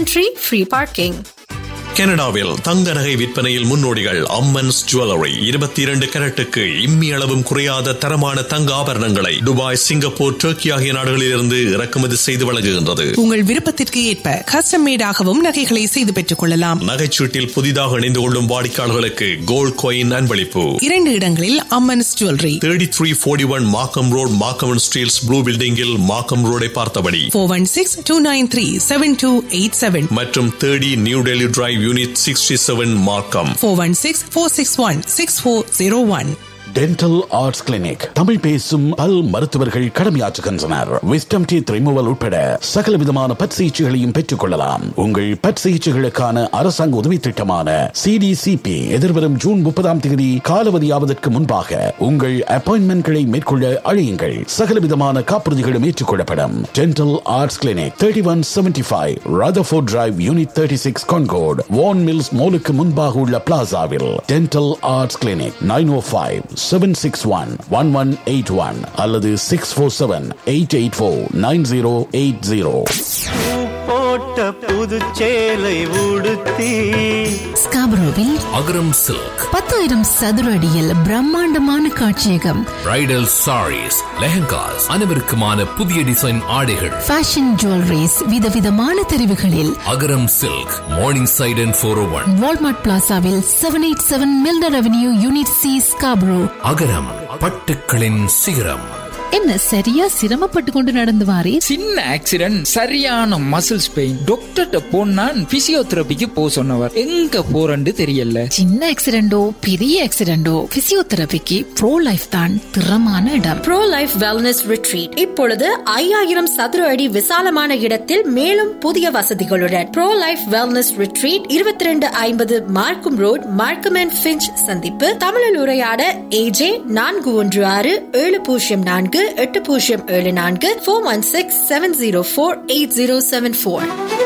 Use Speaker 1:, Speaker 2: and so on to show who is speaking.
Speaker 1: entry, free parking.
Speaker 2: கனடாவில் தங்க நகை விற்பனையில் முன்னோடிகள் அம்மன்ஸ் ஜுவல்லரி 22 கரட்டுக்கு இம்மி அளவும் குறையாத தரமான தங்க ஆபரணங்களை துபாய், சிங்கப்பூர், டர்க்கி ஆகிய நாடுகளிலிருந்து இறக்குமதி செய்து வழங்குகின்றது.
Speaker 3: உங்கள் விருப்பத்திற்கு ஏற்ப கஸ்டம் மேடாகவும் நகைகளை செய்து பெற்றுக் கொள்ளலாம்.
Speaker 2: நகைச்சீட்டில் புதிதாக இணைந்து கொள்ளும் வாடிக்கையாளர்களுக்கு கோல்ட் காயின் அன்பளிப்பு.
Speaker 3: 2 இடங்களில் அம்மன்ஸ் ஜுவல்லரி.
Speaker 2: 3341 மார்க்கம் road, Markham and Steeles blue பில்டிங்கில் மார்க்கம் ரோடை பார்த்தபடி.
Speaker 3: 416-293-7287
Speaker 2: மற்றும் 30 நியூ டெல்லி டிரைவ் யூனிட் 67 மார்க்கம்.
Speaker 3: 416-461-6401.
Speaker 4: Dental arts clinic. தமிழ் பேசும் பல் மருத்துவர்கள் கடமையாற்றுகின்றனர். விஸ்டம் டீத் ரிமூவல் உட்பட சகல விதமான பட் சிகிச்சைகளையும் பெற்றுக் கொள்ளலாம். உங்கள் பட் சிகிச்சைகளுக்கான அரசாங்க உதவி திட்டமான CDCP எதிர்வரும் ஜூன் 30 காலாவதியாவதற்கு முன்பாக உங்கள் அப்பாயின்மெண்ட்களை மேற்கொள்ள அழையுங்கள். சகல விதமான காப்புறுதிகளும் ஏற்றுக்கொள்ளப்படும். Dental arts clinic 3175 Rutherford Drive unit 36 Concord, வான் மில்ஸ் மாலுக்கு முன்பாக உள்ள பிளாசாவில். டென்டல் ஆர்ட்ஸ் கிளினிக் 905-761-1181 அல்லது 647-884-9080.
Speaker 5: போட்ட புதுச்சேலை உடுத்தி
Speaker 6: ஸ்காபரோவில்
Speaker 7: அகரம் சில்க்
Speaker 6: 10,000 சதுர அடியில் பிரம்மாண்டமான காட்சியகம்.
Speaker 7: பிரைடல் சாரீஸ், லெஹங்காஸ், அனைவருக்குமான புதிய டிசைன் ஆடைகள்,
Speaker 6: ஃபேஷன் ஜுவல்லரிஸ், விதவிதமான தெரிவுகளில்.
Speaker 7: அகரம் silk, morning side and 401
Speaker 6: Walmart பிளாசாவில் 787 மில்டர் avenue unit C, Scarborough.
Speaker 7: அகரம் பட்டுக்களின் சிகரம்.
Speaker 6: என்ன சரியா சிரமப்பட்டு கொண்டு நடந்து வாரே?
Speaker 8: சின்ன ஆக்சிடென்ட், சரியான மசில்ஸ் பெயின். டாக்டர்கிட்ட போனா பிசியோதெரபிக்கு போ சொன்னவர். எங்க போறன்னு தெரியல.
Speaker 6: சின்ன ஆக்சிடென்டோ பெரிய ஆக்சிடென்டோ பிசியோதெரபிக்கு ப்ரோ லைஃப் தான் திறமான இடம்.
Speaker 1: ப்ரோ லைஃப் வெல்னஸ் ரிட்ரீட் இப்பொழுது 5000 சதுர அடி விசாலமான இடத்தில் மேலும் புதிய வசதிகளுடன். ப்ரோ லைஃப் வெல்னஸ் ரிட்ரீட் 2250 மார்க்கம் ரோட், மார்க்கம் அண்ட் ஃபிஞ்ச் சந்திப்பு. தமிழில் உரையாட AJ 416-704-8074 416-704-8074.